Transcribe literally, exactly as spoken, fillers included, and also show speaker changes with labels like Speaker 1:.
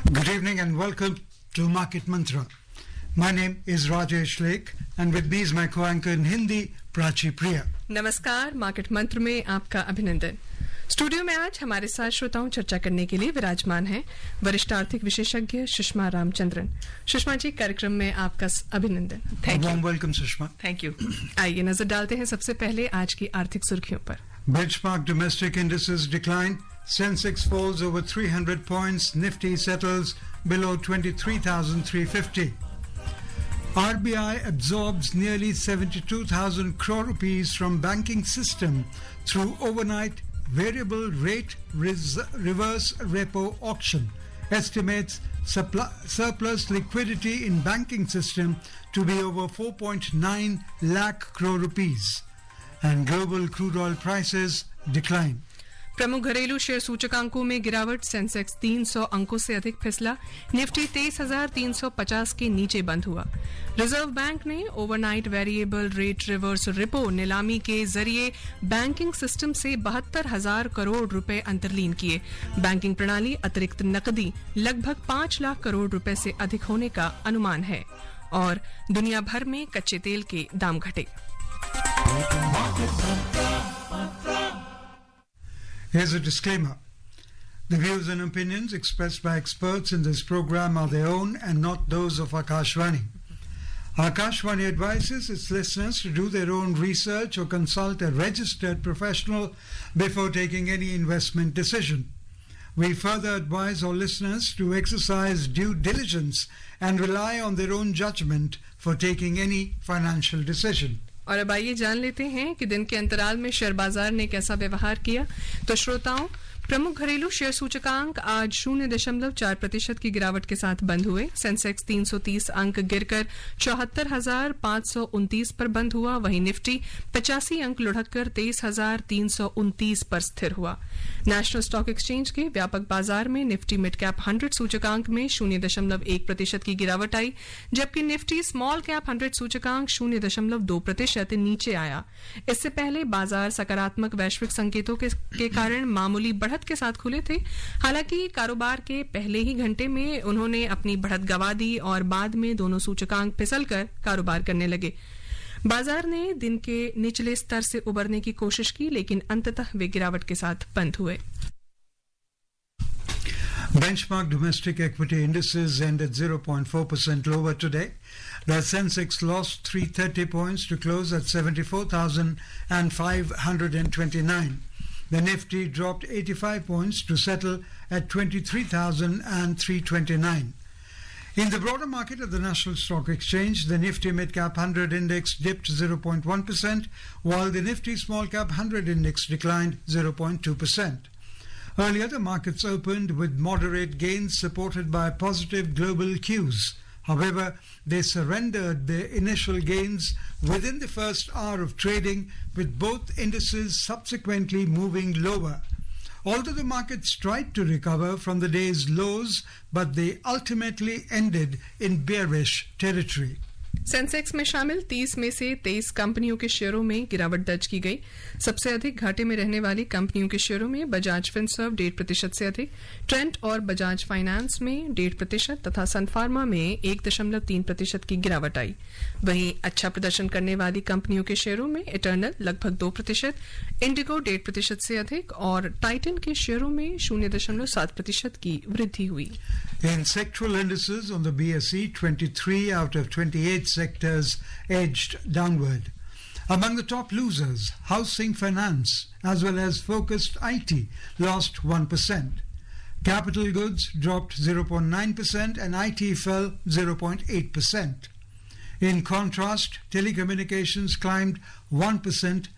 Speaker 1: Good evening and welcome to Market Mantra. My name is Rajesh Lake and with me is my co-anchor in Hindi, Prachi Priya.
Speaker 2: नमस्कार, market मंत्र में आपका अभिनंदन। Studio में आज हमारे साथ श्रोताओं चर्चा करने के लिए विराजमान हैं वरिष्ठ आर्थिक विशेषज्ञ सुषमा रामचंद्रन। सुषमा जी, कार्यक्रम में आपका अभिनंदन। Thank you.
Speaker 1: Welcome Sushma.
Speaker 2: Thank you. आइए नजर डालते हैं सबसे पहले आज की आर्थिक सुर्खियों पर।
Speaker 1: Benchmark domestic indices decline. Sensex falls over three hundred points. Nifty settles below twenty-three thousand three hundred fifty. R B I absorbs nearly seventy-two thousand crore rupees from banking system through overnight variable rate res- reverse repo auction. Estimates supply- surplus liquidity in banking system to be over four point nine lakh crore rupees. And global crude oil prices decline.
Speaker 2: प्रमुख घरेलू share सूचकांकों में गिरावट। Sensex तीन सौ अंकों से अधिक फिसला। निफ्टी तेईस हजार तीन सौ पचास के नीचे बंद हुआ। रिजर्व बैंक ने overnight variable rate reverse repo नीलामी के जरिए बैंकिंग सिस्टम से बहत्तर हजार करोड़ रुपए अंतर्लीन किए। बैंकिंग प्रणाली अतिरिक्त नकदी लगभग पांच लाख करोड़ रुपए से अधिक होने का अनुमान है। और दुनिया भर में कच्चे तेल के दाम घटे।
Speaker 1: Here's a disclaimer. The views and opinions expressed by experts in this program are their own and not those of Akashvani. Akashvani advises its listeners to do their own research or consult a registered professional before taking any investment decision. We further advise our listeners to exercise due diligence and rely on their own judgment for taking any financial decision.
Speaker 2: और अब आइए जान लेते हैं कि दिन के अंतराल में शेयर बाजार ने कैसा व्यवहार किया। तो श्रोताओं, प्रमुख घरेलू शेयर सूचकांक आज शून्य दशमलव चार प्रतिशत की गिरावट के साथ बंद हुए। सेंसेक्स तीन सौ तीस अंक गिरकर चौहत्तर हजार पांच सौ उनतीस पर बंद हुआ। वहीं निफ्टी पचासी अंक लुढ़ककर तेईस हजार तीन सौ उनतीस पर स्थिर हुआ। नेशनल स्टॉक एक्सचेंज के व्यापक बाजार में निफ्टी मिड कैप हंड्रेड सूचकांक में शून्य दशमलव एक प्रतिशत की गिरावट आई, जबकि निफ्टी स्मॉल कैप हंड्रेड सूचकांक शून्य दशमलव दो प्रतिशत नीचे आया। इससे पहले बाजार सकारात्मक वैश्विक संकेतों के, के कारण मामूली बढ़त के साथ खुले थे। हालांकि कारोबार के पहले ही घंटे में उन्होंने अपनी बढ़त गंवा दी और बाद में दोनों सूचकांक फिसलकर कारोबार करने लगे। बाजार ने दिन के निचले स्तर से उबरने की कोशिश की, लेकिन अंततः वे गिरावट के साथ बंद हुए।
Speaker 1: Benchmark domestic equity indices ended zero point four percent lower today. The Sensex lost three hundred thirty points to close at seventy-four thousand five hundred twenty-nine. The Nifty dropped eighty-five points to settle at twenty-three thousand three hundred twenty-nine. In the broader market at the National Stock Exchange, the Nifty Mid Cap one hundred index dipped zero point one percent, while the Nifty Small Cap one hundred index declined zero point two percent. Earlier, the markets opened with moderate gains supported by positive global cues. However, they surrendered their initial gains within the first hour of trading, with both indices subsequently moving lower. Although the markets tried to recover from the day's lows, but they ultimately ended in bearish territory.
Speaker 2: Sensex में शामिल तीस में से तेईस कंपनियों के शेयरों में गिरावट दर्ज की गई। सबसे अधिक घाटे में रहने वाली कंपनियों के शेयरों में बजाज फिनसर्व डेढ़ प्रतिशत से अधिक, ट्रेंट और बजाज फाइनेंस में डेढ़ प्रतिशत तथा सन फार्मा में एक दशमलव तीन प्रतिशत की गिरावट आई। वहीं अच्छा प्रदर्शन करने वाली कंपनियों के शेयरों में इटर्नल लगभग दो प्रतिशत, इंडिगो डेढ़ प्रतिशत से अधिक और टाइटन के शेयरों में शून्य दशमलव सात प्रतिशत की वृद्धि हुई।
Speaker 1: In sectoral indices on the B S E, twenty-three out of twenty-eight sectors edged downward. Among the top losers, housing finance as well as focused I T lost one percent. Capital goods dropped zero point nine percent and I T fell zero point eight percent. In contrast, telecommunications climbed one percent